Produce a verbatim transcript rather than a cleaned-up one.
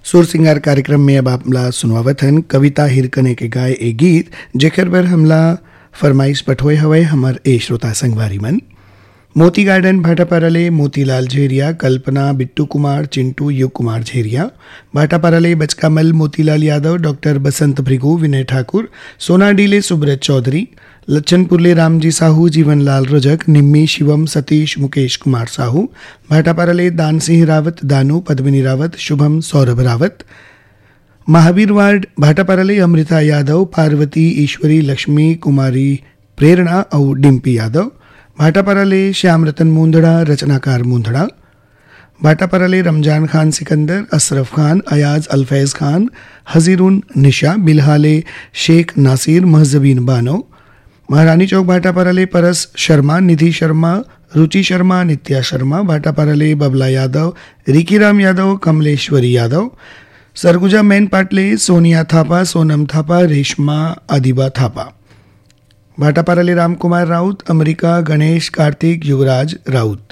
सुर सिंगार कार्यक्रम में अब आपला सुनवावत हन कविता हिरकने के गाय ए गीत जेकर बर हमला फरमाइश पठोए हवे हमर ए श्रोता संगवारी मन। मोती गार्डन भाटापाराले मोतीलाल झेरिया, कल्पना, बिट्टू कुमार, चिंटू, युग कुमार झेरिया, भाटापाराले बचकामल, मोतीलाल यादव, डॉक्टर बसंत भृगु, विनय ठाकुर, सोनाडीले सुब्रत चौधरी, लच्छनपुरले रामजी साहू, जीवनलाल रजक, निम्मी, शिवम, सतीश, मुकेश कुमार साहू, भाटापाराले दान सिंह रावत, दानू, पद्मिनी रावत, शुभम, सौरभ रावत, महावीर वार्ड भाटापाराले अमृता यादव, पार्वती, ईश्वरी, लक्ष्मी, कुमारी, प्रेरणा और डिम्पी यादव, भाटापाराले श्याम रतन मुंदड़ा, रचनाकार मुंदड़ा, भाटापाराले रमजान खान सिकंदर, अशरफ खान, अयाज अल्फैज खान, हजीरुन निशा, बिलहाले शेख नासिर, महजबीन बानो, महारानी चौक भाटापाराले परस शर्मा, निधि शर्मा, रुचि शर्मा, नित्या शर्मा, भाटापाराले बबला यादव, रिकीराम यादव, कमलेश्वरी यादव, सरगुजा मैन पाटले, सोनिया थापा, सोनम थापा, रेशमा आदिबा थापा, भाटापाराले रामकुमार राउत, अमेरिका, गणेश, कार्तिक, युवराज राउत।